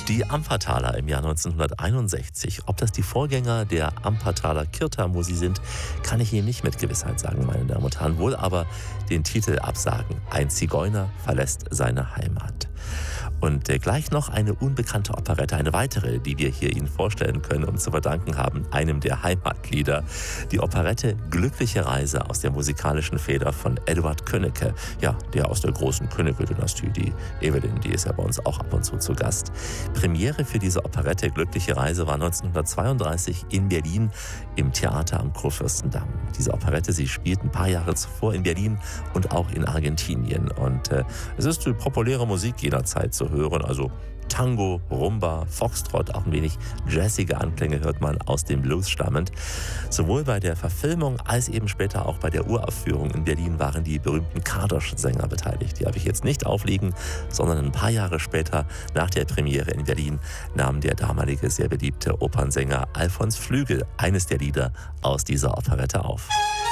Die Ampfertaler im Jahr 1961. Ob das die Vorgänger der Ampfertaler Kirtamusi sind, kann ich Ihnen nicht mit Gewissheit sagen, meine Damen und Herren. Wohl aber den Titel absagen. Ein Zigeuner verlässt seine Heimat. Und gleich noch eine unbekannte Operette, eine weitere, die wir hier Ihnen vorstellen können und zu verdanken haben, einem der Heimatlieder. Die Operette Glückliche Reise aus der musikalischen Feder von Eduard Könnecke. Ja, der aus der großen Könnecke-Dynastie. Die Evelyn, die ist ja bei uns auch ab und zu Gast. Premiere für diese Operette Glückliche Reise war 1932 in Berlin im Theater am Kurfürstendamm. Diese Operette, sie spielt ein paar Jahre zuvor in Berlin und auch in Argentinien. Und es ist die populäre Musik jederzeit zu hören, also Tango, Rumba, Foxtrot, auch ein wenig jazzige Anklänge hört man aus dem Blues stammend. Sowohl bei der Verfilmung als eben später auch bei der Uraufführung in Berlin waren die berühmten Kardosch-Sänger beteiligt. Die habe ich jetzt nicht aufliegen, sondern ein paar Jahre später, nach der Premiere in Berlin, nahm der damalige sehr beliebte Opernsänger Alfons Flügel eines der Lieder aus dieser Operette auf.